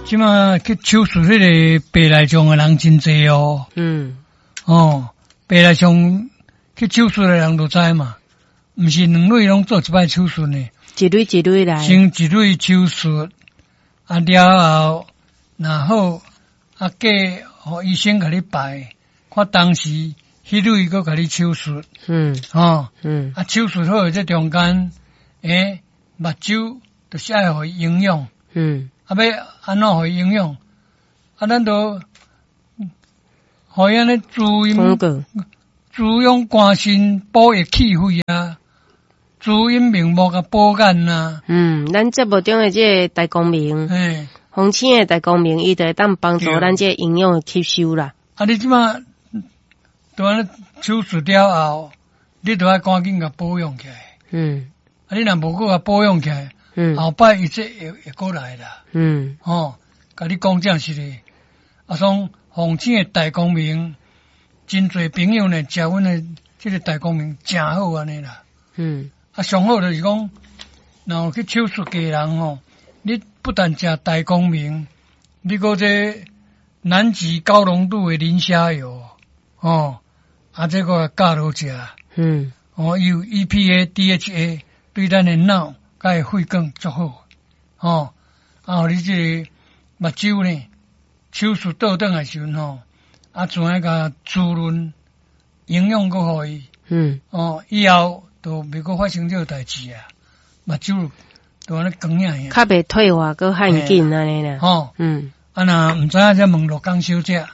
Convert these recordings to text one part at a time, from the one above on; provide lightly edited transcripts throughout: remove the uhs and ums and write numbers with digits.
即马去手术迄个白内障的人真济哦。白内障去手术的人都知嘛，毋是两类拢做一摆手术呢。 一类一类来。 先一类手术，了后，然后过，互医生甲你排，看当时迄类搁甲你手术。手术好这中间，目睭就是爱互伊营养。要安怎互伊营养？咱都互伊安尼滋养肝肾，补益气血啊，滋阴明目啊，保眼啊。 咱节目中的这个大光明，红星的大光明，伊就会当帮助咱这营养的吸收啦。 你即马都安尼手术了后，你都要赶紧甲保养起来。你若无够甲保养起来，后摆伊这会过来啦。甲你讲正实的，从红星的大光明，真侪朋友呢食阮的这个大光明真好安尼啦。上好就是讲，若有去手术的人你不但食大光明，你搁这南极高浓度的磷虾油，这个加落食。有 EPA、DHA 对咱的脑甲会肺管足好。你这个目睭呢，手术倒转来时阵自然甲滋润营养搁互伊。以后都袂搁发生这个代志啊。目睭都安尼光影。 较袂退化，搁较紧安尼啦。 若毋知影，则问罗江小姐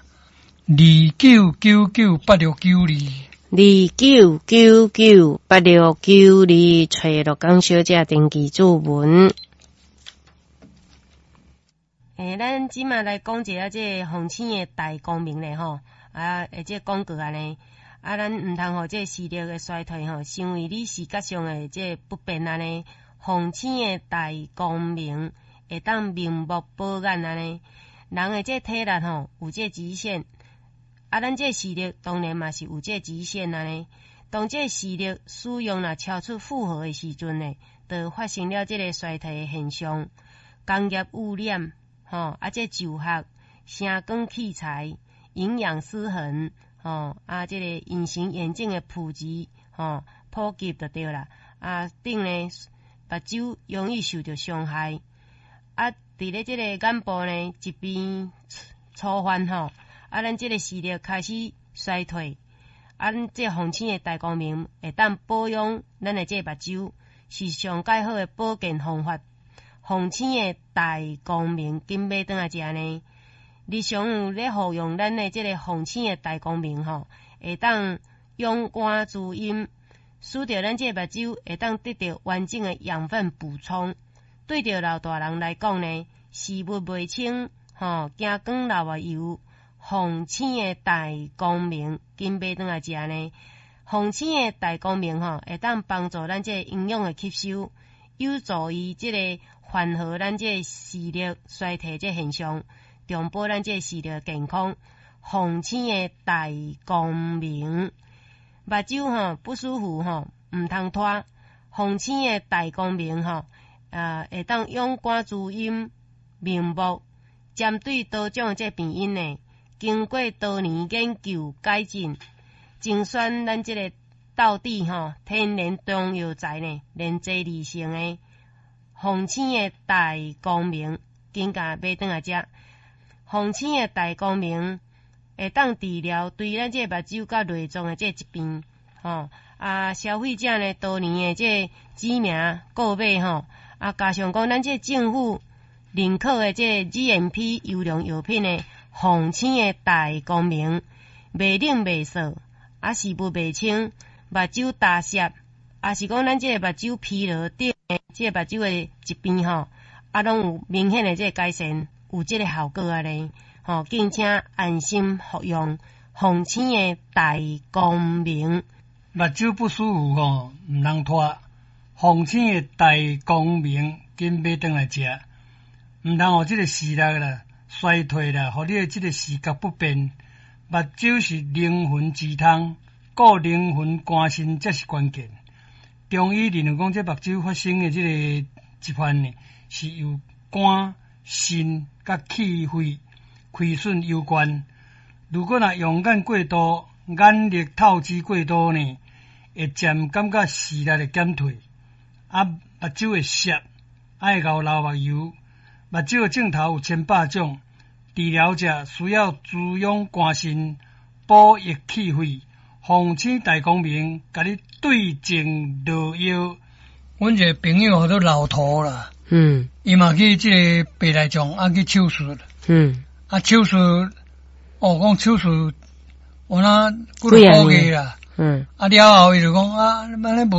，29998692。 29998692，找罗江小姐登记注文。咱即马来讲一下这红星的大光明咧这广告安尼，咱毋通互这视力的衰退成为你视觉上的这不便安尼。红星的大光明会当明目保眼安尼，人的这体力有这极限，咱这视力当然嘛是有这极限安尼。当这视力使用若超出负荷的时阵呢，就发生了这个衰退的现象。工业污染这就学、声光器材、营养失衡这个隐形眼镜的普及普及就对啦。顶呢目睭容易受到伤害。伫咧这个眼部呢疾病触犯咱这个视力开始衰退。咱这红星的大光明会当保养咱的这目睭，是上介好的保健方法。红星的大光明紧买转来食呢。日常有咧服用咱的这个红星的大光明会当养肝滋阴，使得咱这目睭会当得到完整的养分补充。对着老大人来讲呢，视物袂清惊光流啊油，红星的大光明紧买转来食呢。红星的大光明会当帮助咱这营养的吸收，有助于这个缓和咱这视力衰退这现象，重保咱这视力健康。红星的大光明，目睭不舒服毋通拖。红星的大光明会当养肝滋阴、明目，针对多种这病因呢，经过多年研究改进，精选咱这个道地天然中药材呢，连接理性的红星的大光明，紧甲买转来食。红星的大光明会当治疗对咱这目睭甲内脏的这疾病消费者呢多年的这知名购买加上讲咱这政府认可的这 GMP 优良药品的红星的大光明，袂冷袂涩，视物袂清，目睭大涩，是讲咱这个目睭疲劳等这个目睭的疾病拢有明显的这个改善，有这个效果啊咧。敬请安心服用红星的大光明。 目睭不舒服毋通拖，红星的大光明紧买转来食，毋通互这个视力啦衰退啦，互你的这个视觉不便。目睭是灵魂之汤，顾灵魂肝肾才是关键。中医认为讲，这目睭发生的这个疾患呢，是由肝肾甲气血亏损有关。如果若用眼过度、眼力透支过度呢，会渐感觉视力会减退，目睭会涩，爱咬流目油，目睭镜头有千百种。治疗者需要滋养肝肾、补益气血。风星大光明，甲你对症落药。阮一个朋友叫做老头啦，伊嘛去即个白内障去手术，手术，讲手术，我那几个月啦，了后伊就讲你安尼无。